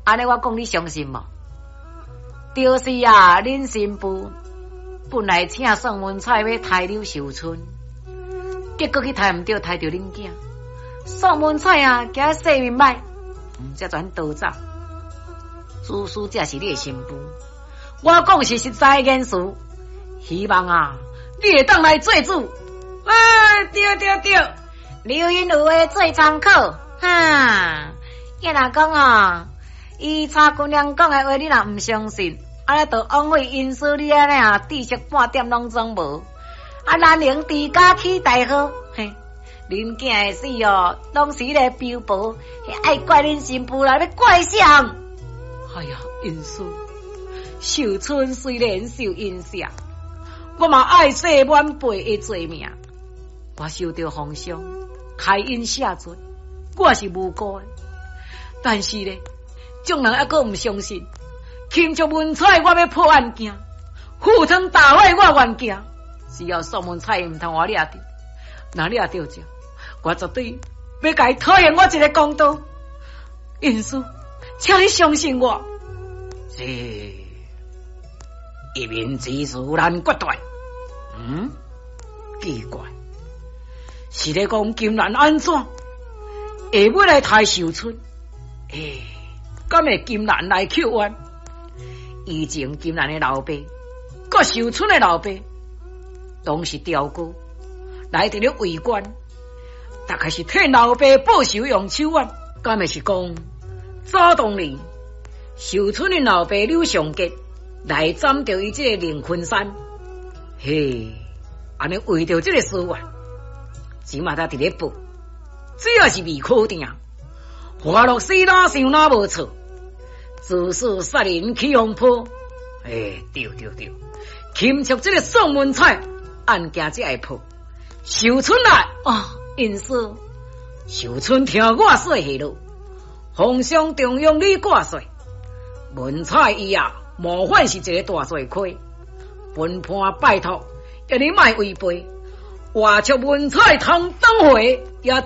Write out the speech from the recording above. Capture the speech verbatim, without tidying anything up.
安尼我讲你相信无？就是啊，恁新妇本来请宋文彩要抬柳秀春，结果去抬唔到，抬到恁囝。宋文彩啊，惊性命歹，嗯，才转逃走。主事才是你的新妇，我讲是实在的言事，希望啊，你会当来做主。哎，对对对，刘云有话做参考，哈。伊若讲啊，伊查姑娘讲的话，你若唔相信，安尼就枉费因私你安尼啊，知识半点拢总无。啊，兰陵治家起大好，嘿，恁囝会死哦，拢是咧标榜，爱怪恁新妇啦，要怪谁？哎呀，因素，秀春虽然受影响，我嘛爱惜满辈的罪名。我受到风霜，开因下罪，我是无辜的。但是呢，众人还阁唔相信，轻触文彩，我要破案件，赴汤打坏我冤家。只要宋文彩唔通我掠着，若掠着着，我绝对要甲伊讨厌我一个公道。因此，请你相信我。是一面之词难决断。嗯，奇怪，是咧讲金兰安怎会要来抬秀春？诶，敢会金兰来扣冤？以前金兰的老爸，佮秀春的老爸，拢是刁哥，来伫咧围观，大概是替老爸报仇用手腕。敢会是讲早当年秀春的老爸刘尚杰来斩掉伊这个林昆山？嘿，安尼为着这个事案，只嘛他伫咧报，只要是未可定。花落死哪想哪无错，自私杀人起风波。哎，对对对，轻触这个宋文彩案件才会破。秀春来啊，因此秀春听我说下落，皇上重用你挂帅，文彩伊啊，模范是一个大罪亏。本判拜托，要你莫违背，话出文彩通当回也。